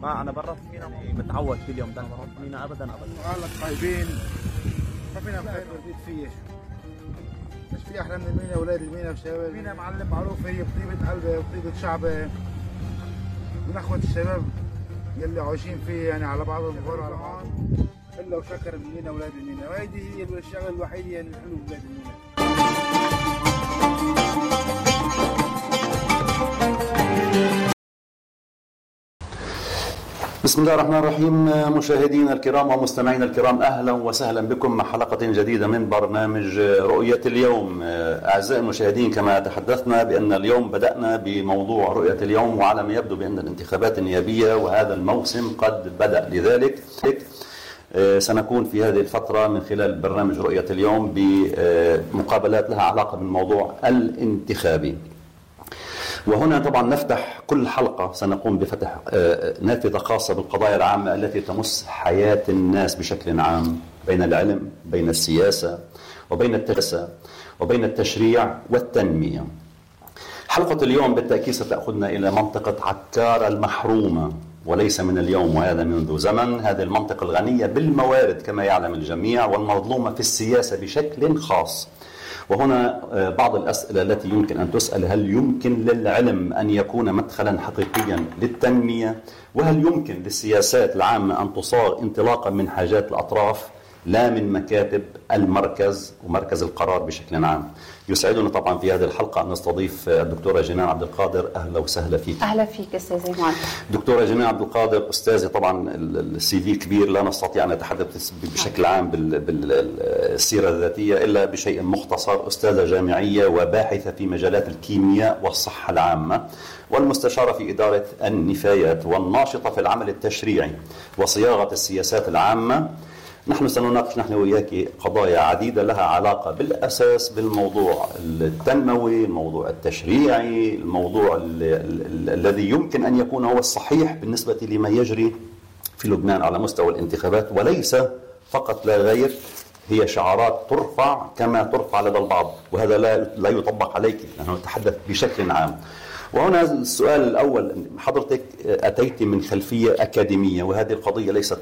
ما انا برا في مينا متعود كل يوم ده مينا ابدا قالك طيبين ما فينا بخير ورزيد فيه. مش في احلى من المينا اولاد المينا وشباب مينا معلم معروف هي بطيبه قلبه وبطيبه شعبه من اخوه الشباب يلي عايشين فيه يعني على بعض الظهور على بعض الا وشكر المينا اولاد المينا وهيدي هي الشغله الوحيده يعني الحلو بولاد المينا. بسم الله الرحمن الرحيم. مشاهدينا الكرام ومستمعينا الكرام، أهلا وسهلا بكم مع حلقة جديدة من برنامج رؤية اليوم. أعزائي المشاهدين، كما تحدثنا بأن اليوم بدأنا بموضوع رؤية اليوم، وعلى ما يبدو بأن الانتخابات النيابية وهذا الموسم قد بدأ. لذلك سنكون في هذه الفترة من خلال برنامج رؤية اليوم بمقابلات لها علاقة بالموضوع الانتخابي. وهنا طبعا نفتح كل حلقة سنقوم بفتح نافذة خاصة بالقضايا العامة التي تمس حياة الناس بشكل عام، بين العلم، بين السياسة، وبين التشريع والتنمية. حلقة اليوم بالتأكيد ستأخذنا إلى منطقة عكار المحرومة، وليس من اليوم وهذا منذ زمن. هذه المنطقة الغنية بالموارد كما يعلم الجميع، والمظلومة في السياسة بشكل خاص. وهنا بعض الأسئلة التي يمكن أن تسأل: هل يمكن للعلم أن يكون مدخلا حقيقيا للتنمية؟ وهل يمكن للسياسات العامة أن تصاغ انطلاقا من حاجات الأطراف لا من مكاتب المركز ومركز القرار بشكل عام؟ يسعدنا طبعا في هذه الحلقة أن نستضيف الدكتورة جنان عبد القادر. أهلا وسهلا فيك. أهلا فيك أستاذ إيمان. دكتورة جنان عبد القادر أستاذة، طبعا السي في كبير، لا نستطيع أن نتحدث بشكل عام بالسيرة الذاتية إلا بشيء مختصر. أستاذة جامعية وباحثة في مجالات الكيمياء والصحة العامة، والمستشارة في إدارة النفايات، والناشطة في العمل التشريعي وصياغة السياسات العامة. نحن سنناقش نحن وياك قضايا عديدة لها علاقة بالأساس بالموضوع التنموي، الموضوع التشريعي، الموضوع الذي يمكن أن يكون هو الصحيح بالنسبة لما يجري في لبنان على مستوى الانتخابات، وليس فقط لا غير. هي شعارات ترفع كما ترفع لدى البعض، وهذا لا يطبق عليك، نحن نتحدث بشكل عام. وهنا السؤال الأول: حضرتك أتيت من خلفية أكاديمية، وهذه القضية ليست